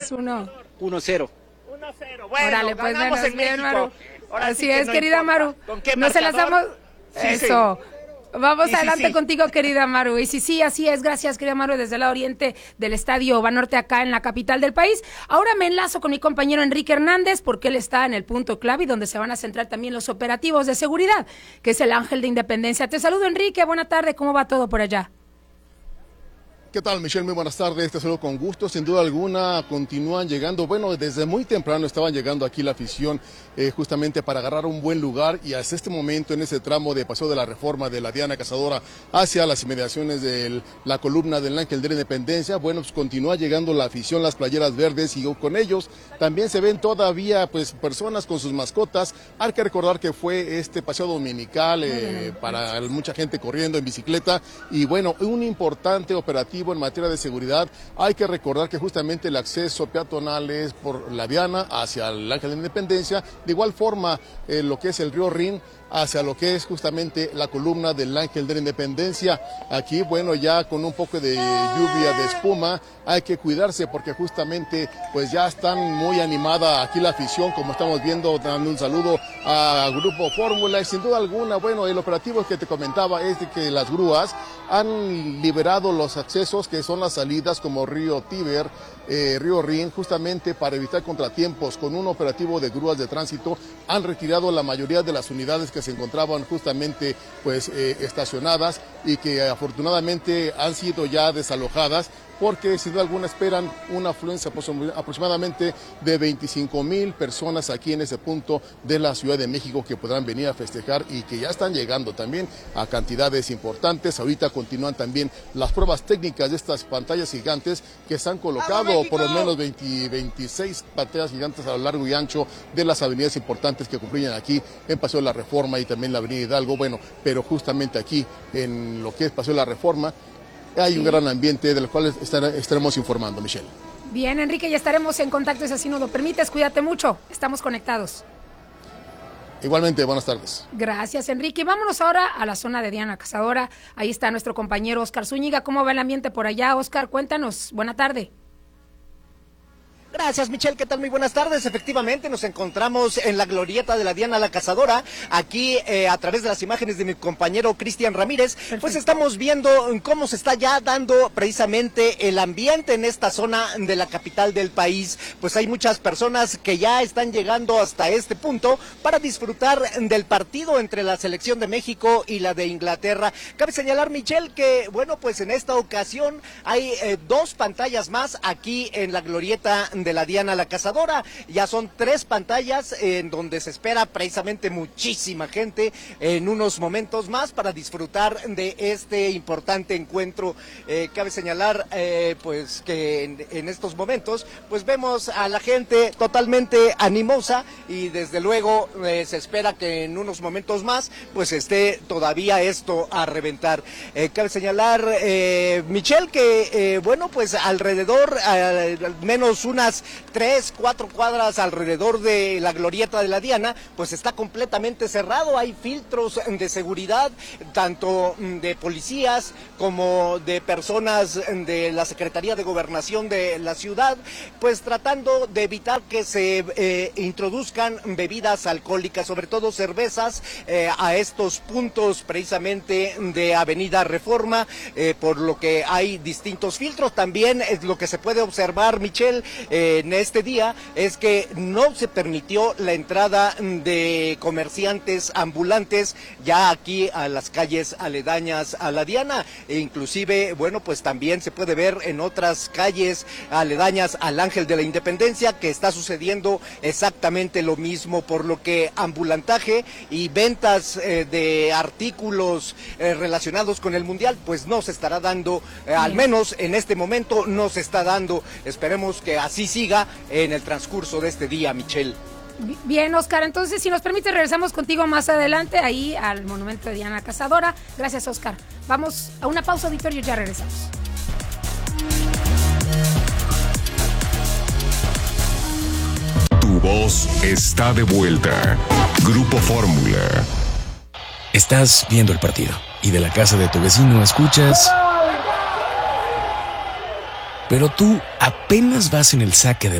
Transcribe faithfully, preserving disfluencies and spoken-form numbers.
tres uno. uno cero. uno cero. Bueno, Órale, pues ganamos bueno, en bien, México. Maru. Ahora Así sí es, no querida importa. Maru. ¿Con qué Nos enlazamos. Sí, Eso. sí. Vamos Sí, sí, adelante sí. contigo, querida Maru. Y sí, sí, así es. Gracias, querida Maru, desde el lado oriente del Estadio Banorte, acá en la capital del país. Ahora me enlazo con mi compañero Enrique Hernández, porque él está en el punto clave y donde se van a centrar también los operativos de seguridad, que es el Ángel de Independencia. Te saludo, Enrique. Buena tarde. ¿Cómo va todo por allá? ¿Qué tal, Michelle? Muy buenas tardes, te saludo con gusto. Sin duda alguna continúan llegando, bueno, desde muy temprano estaban llegando aquí la afición eh, justamente para agarrar un buen lugar, y hasta este momento en ese tramo de Paseo de la Reforma de la Diana Cazadora hacia las inmediaciones de la columna del Ángel de la Independencia, bueno, pues continúa llegando la afición, las playeras verdes, y con ellos también se ven todavía pues personas con sus mascotas. Hay que recordar que fue este paseo dominical eh, para mucha gente corriendo en bicicleta, y bueno, un importante operativo en materia de seguridad. Hay que recordar que justamente el acceso peatonal es por la Diana hacia el Ángel de la Independencia, de igual forma eh, lo que es el río Rin hacia lo que es justamente la columna del Ángel de la Independencia. Aquí, bueno, ya con un poco de lluvia, de espuma, hay que cuidarse porque justamente pues ya están muy animada aquí la afición, como estamos viendo, dando un saludo a Grupo Fórmula, y sin duda alguna, bueno, el operativo que te comentaba es de que las grúas han liberado los accesos que son las salidas como Río Tíber, eh, Río Rin, justamente para evitar contratiempos. Con un operativo de grúas de tránsito han retirado la mayoría de las unidades que se encontraban justamente pues eh, estacionadas, y que afortunadamente han sido ya desalojadas, porque sin duda alguna esperan una afluencia aproximadamente de veinticinco mil personas aquí en ese punto de la Ciudad de México, que podrán venir a festejar y que ya están llegando también a cantidades importantes. Ahorita continúan también las pruebas técnicas de estas pantallas gigantes que se han colocado, por lo menos veinte, veintiséis pantallas gigantes a lo largo y ancho de las avenidas importantes que confluyen aquí en Paseo de la Reforma y también la Avenida Hidalgo. Bueno, pero justamente aquí en lo que es Paseo de la Reforma hay un gran ambiente del cual estaremos informando, Michelle. Bien, Enrique, ya estaremos en contacto si así nos lo permites. Cuídate mucho, estamos conectados. Igualmente, buenas tardes. Gracias, Enrique. Vámonos ahora a la zona de Diana Cazadora. Ahí está nuestro compañero Oscar Zúñiga. ¿Cómo va el ambiente por allá, Oscar? Cuéntanos. Buena tarde. Gracias, Michelle, ¿qué tal? Muy buenas tardes. Efectivamente, nos encontramos en la glorieta de la Diana la Cazadora, aquí eh, a través de las imágenes de mi compañero Cristian Ramírez. Perfecto. Pues estamos viendo cómo se está ya dando precisamente el ambiente en esta zona de la capital del país. Pues hay muchas personas que ya están llegando hasta este punto para disfrutar del partido entre la selección de México y la de Inglaterra. Cabe señalar, Michelle, que bueno, pues en esta ocasión hay eh, dos pantallas más aquí en la glorieta de la Diana la Cazadora. Ya son tres pantallas en donde se espera precisamente muchísima gente en unos momentos más para disfrutar de este importante encuentro. Eh, cabe señalar eh, pues que en, en estos momentos pues vemos a la gente totalmente animosa, y desde luego eh, se espera que en unos momentos más pues esté todavía esto a reventar. Eh, cabe señalar, eh, Michelle, que eh, bueno, pues alrededor eh, al menos una tres, cuatro cuadras alrededor de la glorieta de la Diana, pues está completamente cerrado. Hay filtros de seguridad, tanto de policías como de personas de la Secretaría de Gobernación de la ciudad, pues tratando de evitar que se eh, introduzcan bebidas alcohólicas, sobre todo cervezas, eh, a estos puntos precisamente de Avenida Reforma, eh, por lo que hay distintos filtros. También es lo que se puede observar, Michelle, eh, en este día, es que no se permitió la entrada de comerciantes ambulantes ya aquí a las calles aledañas a la Diana, e inclusive, bueno, pues también se puede ver en otras calles aledañas al Ángel de la Independencia que está sucediendo exactamente lo mismo, por lo que ambulantaje y ventas eh, de artículos eh, relacionados con el Mundial pues no se estará dando, eh, al menos en este momento no se está dando. Esperemos que así siga en el transcurso de este día, Michelle. Bien, Oscar, entonces si nos permite regresamos contigo más adelante ahí al monumento de Diana Cazadora. Gracias, Oscar. Vamos a una pausa, auditorio, y ya regresamos. Tu voz está de vuelta. Grupo Fórmula. Estás viendo el partido y de la casa de tu vecino escuchas... Pero tú apenas vas en el saque de